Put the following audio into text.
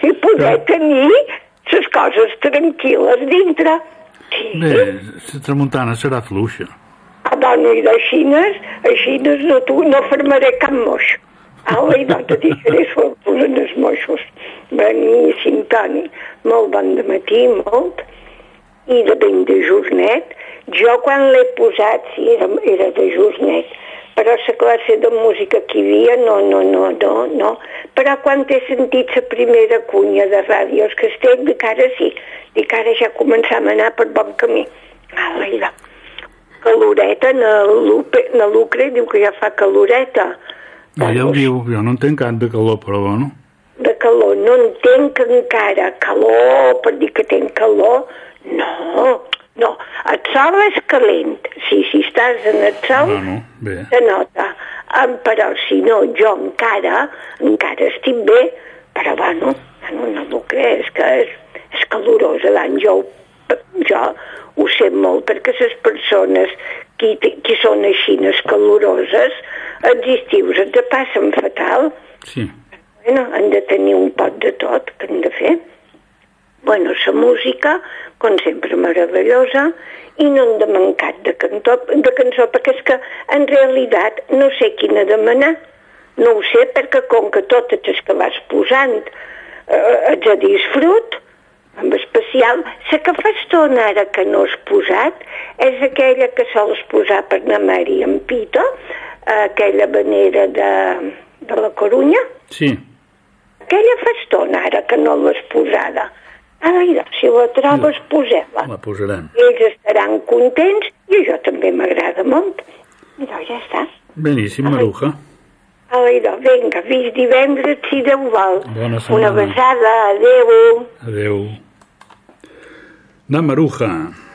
i poder tenir les coses tranquil·les dintre. Sí. Bé, la tramuntana serà fluixa. Bueno, i així no fermaré cap moix. I doncs te deixaré fortuna en els moixos. Beníssim, Toni. Molt bon de matí, molt. I de ben de jornet. Jo quan l'he posat, sí, era de jornet, però la classe de música que hi havia, no. Però quan he sentit la primera cunya de ràdios que estic, dic ara sí, dic ara ja començam a anar per bon camí. Alaida. Caloreta, na Lucre, diu que ja fa caloreta. Ja ho diu, jo no entenc cap de calor, però bueno. De calor, no entenc encara calor, per dir que tenc calor, no. El sol és calent, si estàs en el sol, se nota. Però si no, jo encara estic bé, però bueno, no m'ho creus, que és calorosa l'any. Jo ho sé molt, perquè les persones que són així caloroses, els estius ens passen fatal. Sí. Bueno, han de tenir un pot de tot que han de fer. Bueno, la música, com sempre, meravellosa, i no hem de mancar de cançó, perquè és que, en realitat, no sé quina demanar. No ho sé, perquè com que totes les que vas posant ets a disfrut, en especial, la que fa estona ara que no has posat és aquella que sols posar per anar Mari en Pito, aquella vanera de la Corunya. Sí. Aquella fa estona ara que no l'has posada. Si la trobes, posem-la. La posarem. Ells estaran contents i jo també m'agrada molt. I doncs ja està. Beníssim, Maruja. Vinga, fins divendres, si Déu vol. Bona setmana. Una besada, adeu. Adeu. Na Maruja.